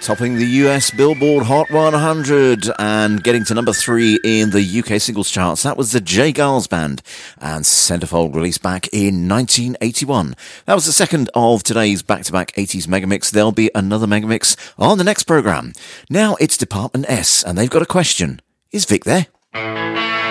topping the US Billboard Hot 100 and getting to number 3 in the UK singles charts. That was the J. Giles Band and Centerfold, released back in 1981. That was the second of today's back-to-back 80s Megamix. There'll be another Megamix on the next programme. Now it's Department S, and they've got a question. Is Vic there?